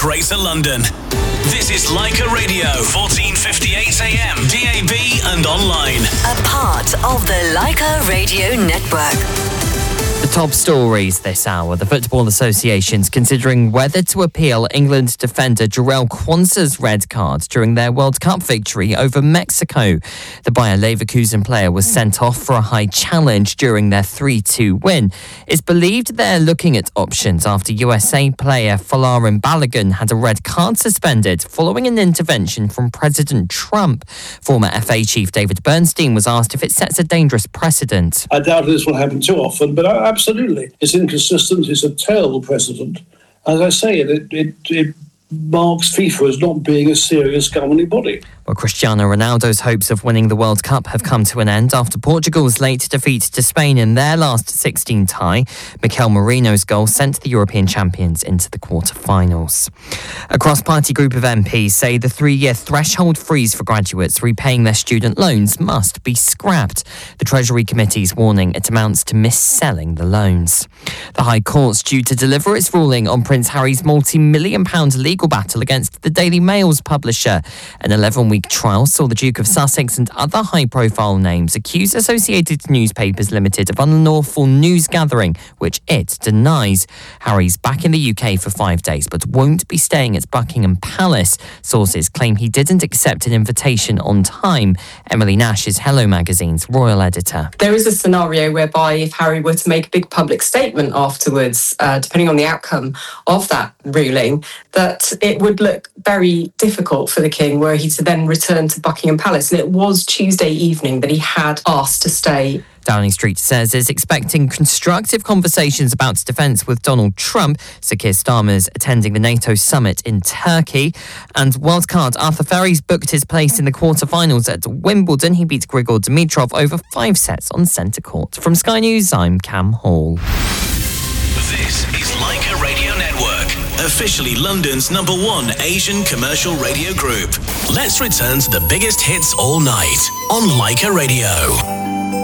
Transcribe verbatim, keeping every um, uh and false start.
Greater London. This is Leica Radio, fourteen fifty-eight A M, D A B and online. A part of the Leica Radio Network. The top stories this hour. The Football Association's considering whether to appeal England defender Jarell Quansah's red card during their World Cup victory over Mexico. The Bayer Leverkusen player was sent off for a high challenge during their three two win. It's believed they're looking at options after U S A player Folarin Balogun had a red card suspended following an intervention from President Trump. Former F A chief David Bernstein was asked if it sets a dangerous precedent. I doubt this will happen too often, but I absolutely. It's inconsistent. It's a terrible precedent. As I say, it, it, it marks FIFA as not being a serious governing body. Well, Cristiano Ronaldo's hopes of winning the World Cup have come to an end after Portugal's late defeat to Spain in their last sixteen tie. Mikel Merino's goal sent the European champions into the quarter-finals. A cross-party group of M Ps say the three-year threshold freeze for graduates repaying their student loans must be scrapped. The Treasury Committee's warning it amounts to mis-selling the loans. The High Court's due to deliver its ruling on Prince Harry's multi-million pound legal battle against the Daily Mail's publisher. An eleven-week trial saw the Duke of Sussex and other high-profile names accuse Associated Newspapers Limited of unlawful news gathering, which it denies. Harry's back in the U K for five days, but won't be staying at Buckingham Palace. Sources claim he didn't accept an invitation on time. Emily Nash is Hello Magazine's royal editor. There is a scenario whereby if Harry were to make a big public statement afterwards, uh, depending on the outcome of that ruling, that it would look very difficult for the King were he to then return to Buckingham Palace. And it was Tuesday evening that he had asked to stay. Downing Street says it's expecting constructive conversations about defence with Donald Trump. Sir Keir Starmer's attending the NATO summit in Turkey. And wildcard Arthur Ferry's booked his place in the quarter-finals at Wimbledon. He beat Grigor Dimitrov over five sets on centre court. From Sky News, I'm Cam Hall. This is Leica Radio Network, officially London's number one Asian commercial radio group. Let's return to the biggest hits all night on Leica Radio.